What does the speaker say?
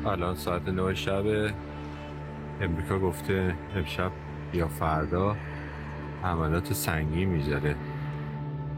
الان ساعت 9 شب. امریکا گفته امشب یا فردا حملات سنگین میذاره